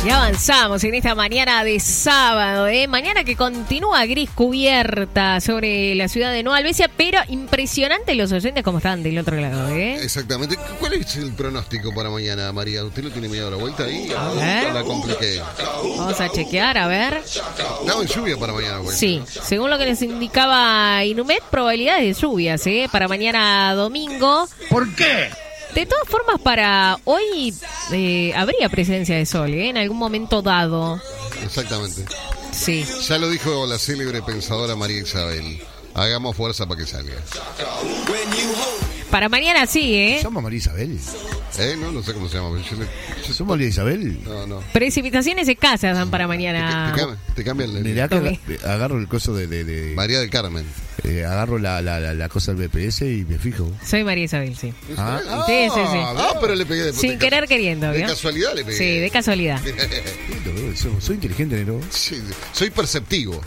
Y avanzamos en esta mañana de sábado, mañana que continúa gris cubierta sobre la ciudad de Nueva Albesia, pero impresionante los oyentes como están del otro lado, Exactamente. ¿Cuál es el pronóstico para mañana, María? ¿Usted lo tiene medio a la vuelta ahí? A ver. La compliqué. Vamos a chequear, a ver. No, en lluvia para mañana, güey. Sí, según lo que les indicaba Inumet, probabilidades de lluvias, para mañana domingo. ¿Por qué? De todas formas, para hoy habría presencia de sol, en algún momento dado. Exactamente. Sí. Ya lo dijo la célebre pensadora María Isabel. Hagamos fuerza para que salga. Para mañana sí, ¿Somos María Isabel? No sé cómo se llama. ¿Somos María Isabel? No. Precipitaciones escasas dan para mañana. Te cambian el... Mirá que agarro el coso de María del Carmen. Agarro la cosa del BPS y me fijo. Soy María Isabel, sí. Ah, Sí. Pero le pegué Sin querer queriendo, de ¿vio? casualidad le pegué. Sí, de casualidad. soy inteligente, ¿no? Sí, soy perceptivo.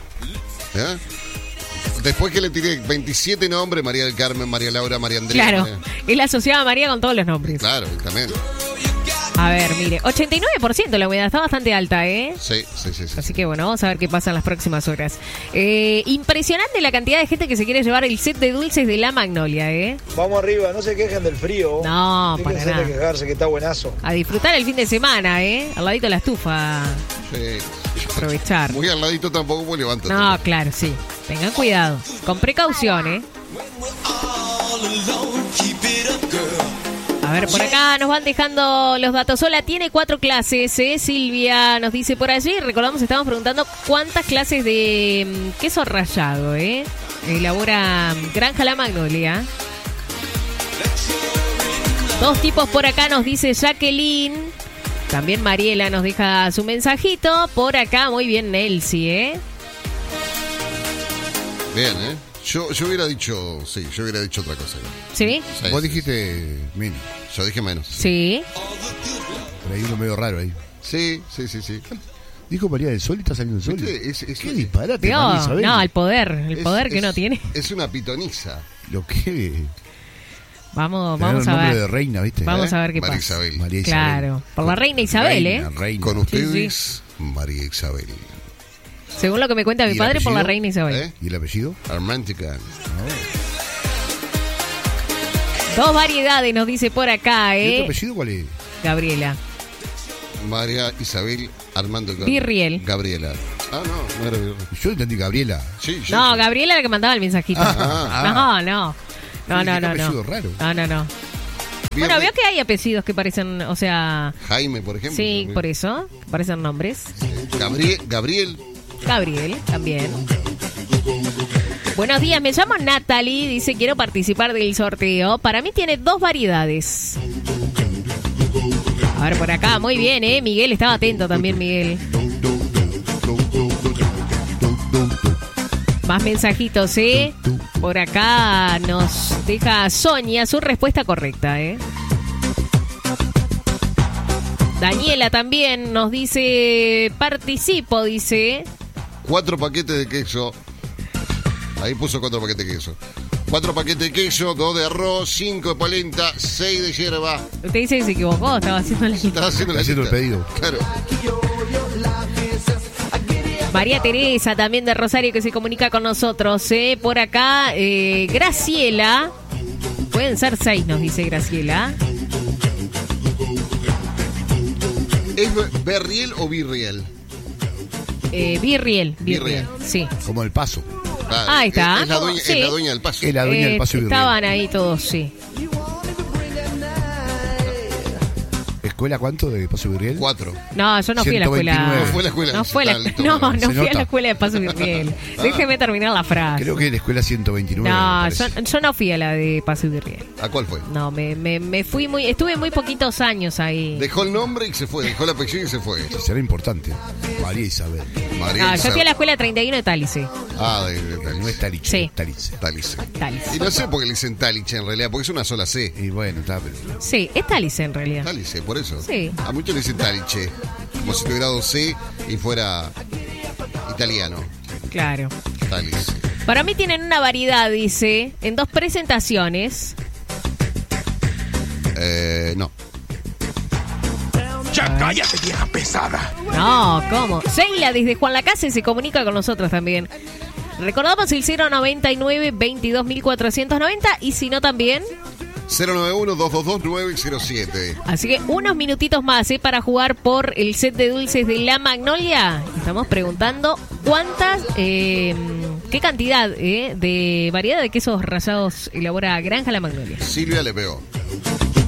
Después que le tiré 27 nombres, María del Carmen, María Laura, María Andrea. Claro, él asociaba a María con todos los nombres. Claro, también. A ver, mire, 89% la humedad, está bastante alta, Sí. Así que bueno, vamos a ver qué pasa en las próximas horas. Impresionante la cantidad de gente que se quiere llevar el set de dulces de la Magnolia, Vamos arriba, no se quejen del frío. No, para Déjense nada. de quejarse, que está buenazo. A disfrutar el fin de semana, al ladito de la estufa. Sí. Aprovechar. Muy al ladito tampoco, muy levántate. No, claro, sí. Tengan cuidado. Con precaución, A ver, por acá nos van dejando los datos. Sola tiene 4 clases, Silvia nos dice por allí. Recordamos, estamos preguntando cuántas clases de queso rallado, elabora Granja La Magnolia. 2 tipos por acá, nos dice Jacqueline. También Mariela nos deja su mensajito. Por acá, muy bien, Nelsie, Bien, Yo hubiera dicho, yo hubiera dicho otra cosa. ¿Sí? Vos dijiste menos. Yo dije menos. Sí. Pero hay uno medio raro ahí. Sí. Dijo María del Sol y está saliendo el sol. ¿Viste? ¿Qué disparate, María Isabel? No, el poder que uno tiene. Es una pitoniza. Lo que... Vamos el a nombre ver. de reina, ¿viste? Vamos a ver qué María pasa. Isabel. María Isabel. Claro, por la reina Isabel, Reina. Con ustedes, Sí. María Isabel. Según lo que me cuenta mi ¿Y el padre, por la apellido? reina Isabel. ¿Y el apellido? Armántica. 2 variedades nos dice por acá, ¿Y tu apellido cuál es? Gabriela. María Isabel Armando Virriel. Gabriela. No era Virriel. Yo entendí Gabriela. Sí, No, Gabriela la que mandaba el mensajito. No. Qué apellido raro. No. Bueno, veo que hay apellidos que parecen, o sea... Jaime, por ejemplo. Sí, por eso, parecen nombres. Gabriel. Gabriel, también. Buenos días, me llamo Natalie, dice quiero participar del sorteo. Para mí tiene 2 variedades. A ver, por acá, muy bien, Miguel, estaba atento también, Miguel. Más mensajitos, Por acá nos deja Sonia su respuesta correcta, Daniela también nos dice, participo, dice. 4 paquetes de queso. Ahí puso 4 paquetes de queso. 4 paquetes de queso, 2 de arroz, 5 de polenta, 6 de hierba. Usted dice que se equivocó, estaba haciendo la lista. Estaba haciendo la Haciendo lista. el pedido. Claro. María Teresa también de Rosario que se comunica con nosotros, Por acá, Graciela. Pueden ser 6, nos dice Graciela. ¿Es Berriel o Virriel? Virriel, Virriel. sí. Como el paso. Claro, Ahí está. Es la dueña, Sí. es la dueña del paso. Es la dueña del paso Virriel. Estaban ahí todos, sí. ¿Escuela cuánto de paso Virriel? 4. No, yo no fui a la escuela. 129. No fue a la escuela. No fue a la, Alto. no Se fui a nota. la escuela de Paso Virriel. Déjeme terminar la frase. Creo que es la escuela 129. No, me parece. yo no fui a la de Paso Virriel. ¿A cuál fue? No, me fui estuve muy poquitos años ahí. Dejó el nombre y se fue. Dejó el apellido y se fue. Será importante. María Isabel. María No, yo Isabel. fui a la escuela 31 de Tálice. No es Taliche. Sí. Es Taliche. Tálice. Tálice. Y no sé por qué le dicen Taliche en realidad, porque es una sola C. Y bueno, está, pero... Sí, es Tálice en realidad. Tálice, por eso. Sí. A muchos le dicen Taliche, como si tuviera 2 C y fuera italiano. Claro. Tálice. Para mí tienen una variedad, dice, en 2 presentaciones. No. Ya cállate, vieja pesada. No, ¿cómo? Sheila desde Juan Lacase se comunica con nosotros también. Recordamos el 099 22.490 y si no también 091-222-907. Así que unos minutitos más para jugar por el set de dulces de La Magnolia. Estamos preguntando qué cantidad de variedad de quesos rallados elabora Granja La Magnolia. Silvia le pegó.